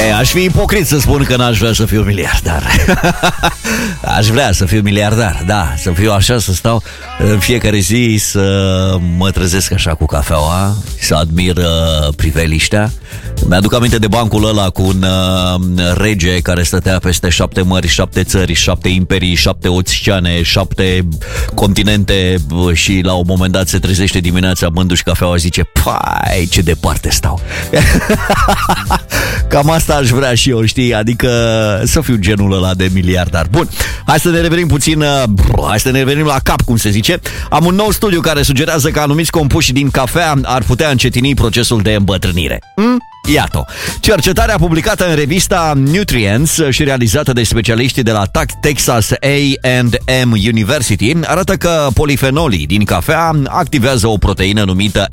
Aș fi ipocrit să spun că n-aș vrea să fiu miliardar. Aș vrea să fiu miliardar, da, să fiu așa, să stau în fiecare zi, să mă trezesc așa cu cafeaua, să admir priveliștea. Mi-aduc aminte de bancul ăla cu un rege care stătea peste 7 mări, 7 țări, 7 imperii, 7 oceane, 7 continente și la un moment dat se trezește dimineața bându-și cafeaua, zice: pai, ce departe stau. Cam asta aș vrea și eu, știi? Adică să fiu genul ăla de miliardar. Bun, hai să ne revenim puțin, hai să ne revenim la cap, cum se zice. Am un nou studiu care sugerează că anumiți compuși din cafea ar putea încetini procesul de îmbătrânire. Iată, cercetarea publicată în revista Nutrients și realizată de specialiștii de la Texas A&M University arată că polifenolii din cafea activează o proteină numită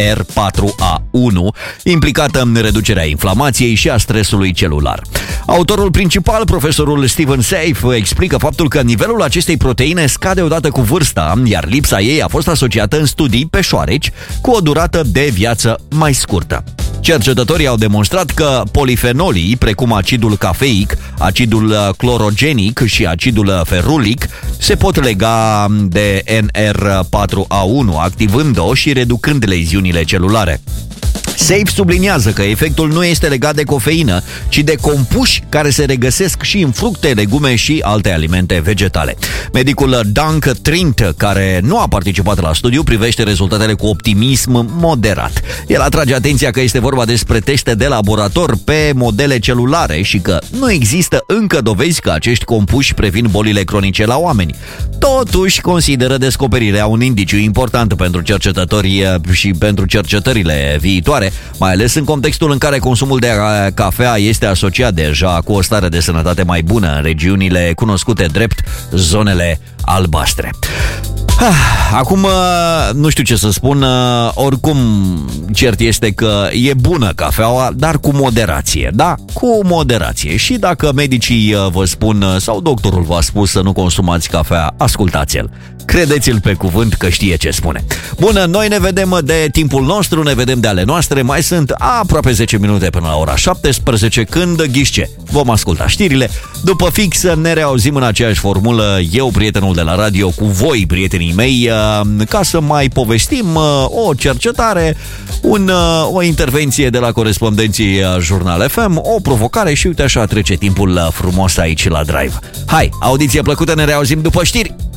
NR4A1, implicată în reducerea inflamației și a stresului celular. Autorul principal, profesorul Stephen Seif, explică faptul că nivelul acestei proteine scade odată cu vârsta, iar lipsa ei a fost asociată în studii pe șoareci cu o durată de viață mai scurtă. Cercetătorii au demonstrat că polifenolii, precum acidul cafeic, acidul clorogenic și acidul ferulic, se pot lega de NR4A1, activând-o și reducând leziunile celulare. Safe subliniază că efectul nu este legat de cofeină, ci de compuși care se regăsesc și în fructe, legume și alte alimente vegetale. Medicul Dunk Trint, care nu a participat la studiu, privește rezultatele cu optimism moderat. El atrage atenția că este vorba despre teste de laborator pe modele celulare și că nu există încă dovezi că acești compuși previn bolile cronice la oameni. Totuși, consideră descoperirea un indiciu important pentru cercetătorii și pentru cercetările viitoare, mai ales în contextul în care consumul de cafea este asociat deja cu o stare de sănătate mai bună în regiunile cunoscute drept zonele albastre. Acum, nu știu ce să spun, oricum cert este că e bună cafeaua, dar cu moderație, da? Cu moderație. Și dacă medicii vă spun sau doctorul v-a spus să nu consumați cafea, ascultați-l. Credeți-l pe cuvânt că știe ce spune. Bun, noi ne vedem de timpul nostru, ne vedem de ale noastre. Mai sunt aproape 10 minute până la ora 17, când ghișce. Vom asculta știrile. După fix ne reauzim în aceeași formulă, eu, prietenul de la radio, cu voi, prietenii mei, ca să mai povestim o cercetare, o intervenție de la corespondenții Jurnal FM, o provocare și uite așa trece timpul frumos aici la Drive. Hai, audiție plăcută, ne reauzim după știri!